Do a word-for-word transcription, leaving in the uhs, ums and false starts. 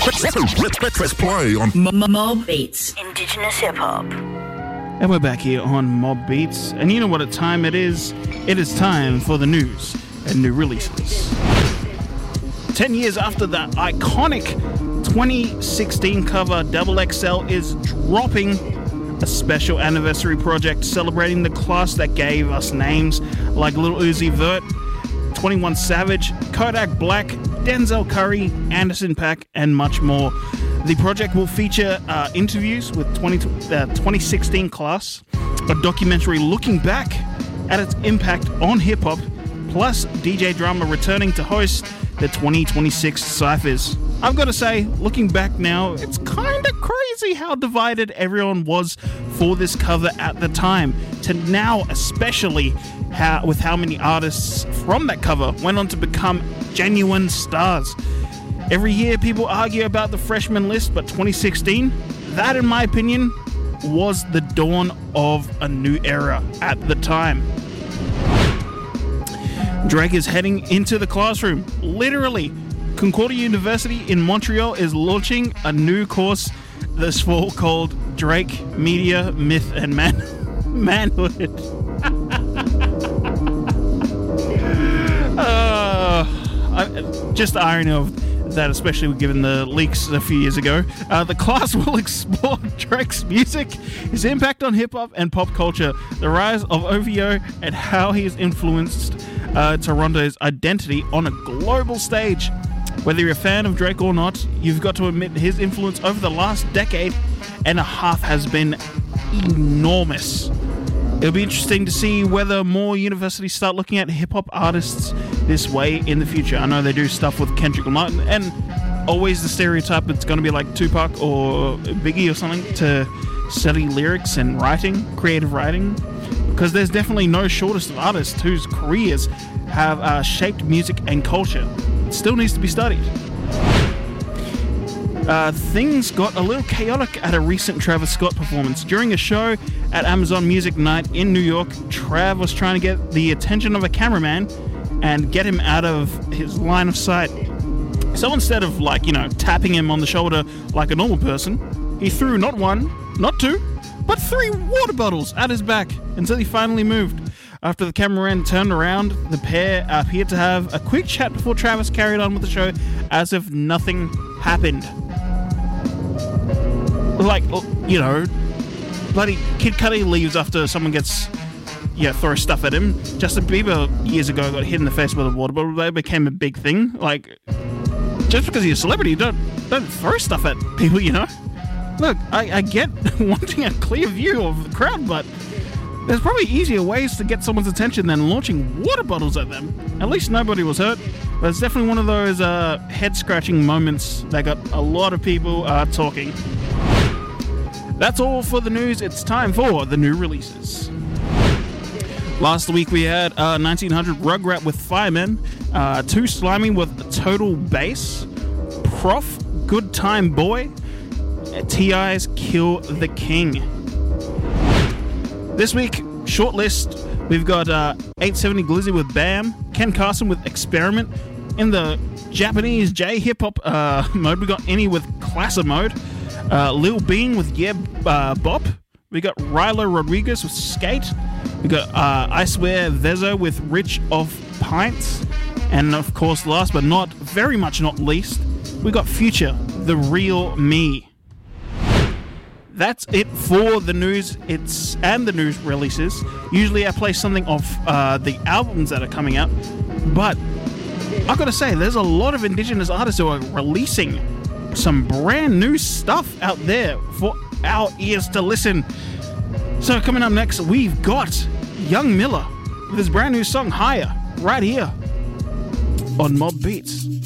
Press play on Mob Beats, Indigenous Hip Hop. And we're back here on Mob Beats, and you know what a time it is? It is time for the news and new releases. Ten years after the iconic twenty sixteen cover, Double X L is dropping a special anniversary project celebrating the class that gave us names like Lil Uzi Vert, twenty-one Savage, Kodak Black, Denzel Curry, Anderson .Paak, and much more. The project will feature uh, interviews with twenty, uh, twenty sixteen class, a documentary looking back at its impact on hip-hop, plus D J Drama returning to host the twenty twenty-six Cyphers. I've got to say, looking back now, it's kind of crazy how divided everyone was for this cover at the time, to now especially how, with how many artists from that cover went on to become genuine stars. Every year people argue about the freshman list, but twenty sixteen, that in my opinion, was the dawn of a new era at the time. Drake is heading into the classroom, literally. Concordia University in Montreal is launching a new course this fall called Drake Media, Myth and Man- Manhood. uh, I, just the irony of that, especially given the leaks a few years ago. Uh, the class will explore Drake's music, his impact on hip-hop and pop culture, the rise of O V O, and how he has influenced uh, Toronto's identity on a global stage. Whether you're a fan of Drake or not, you've got to admit his influence over the last decade and a half has been enormous. It'll be interesting to see whether more universities start looking at hip-hop artists this way in the future. I know they do stuff with Kendrick Lamar, and always the stereotype it's going to be like Tupac or Biggie or something to study lyrics and writing, creative writing, because there's definitely no shortage of artists whose careers have uh, shaped music and culture. It still needs to be studied. Uh, things got a little chaotic at a recent Travis Scott performance. During a show at Amazon Music Night in New York, Trav was trying to get the attention of a cameraman and get him out of his line of sight. So instead of, like, you know, tapping him on the shoulder like a normal person, he threw not one, not two, but three water bottles at his back until he finally moved. After the cameraman turned around, the pair appeared to have a quick chat before Travis carried on with the show as if nothing happened. Like, you know, bloody Kid Cudi leaves after someone gets, yeah, throws stuff at him. Justin Bieber years ago got hit in the face with a water bottle. That became a big thing. Like, just because you're a celebrity, don't don't throw stuff at people, you know? Look, I, I get wanting a clear view of the crowd, but there's probably easier ways to get someone's attention than launching water bottles at them. At least nobody was hurt, but it's definitely one of those uh, head-scratching moments that got a lot of people uh, talking. That's all for the news. It's time for the new releases. Last week we had uh, nineteen hundred Rugrat with Fireman, uh, Too Slimy with Total Bass, Prof, Good Time Boy, T I's Kill the King. This week, short list, we've got uh, eight seventy Glizzy with Bam, Ken Carson with Experiment. In the Japanese J-hip-hop uh, mode, we got Any with Classa mode, uh, Lil Bean with Yeah uh, Bop. We got Rylo Rodriguez with Skate. We got uh, I Swear Vezo with Rich of Pints. And of course, last but not very much not least, we got Future, The Real Me. That's it for the news it's and the news releases. Usually I play something off uh, the albums that are coming out, but I've got to say, there's a lot of Indigenous artists who are releasing some brand new stuff out there for our ears to listen. So coming up next, we've got Young Miller with his brand new song Higher, right here on Mob Beats.